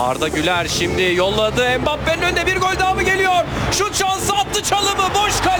Arda Güler şimdi yolladı. Mbappe'nin önünde bir gol daha mı geliyor? Şut şansı attı, çalımı boş kaldı.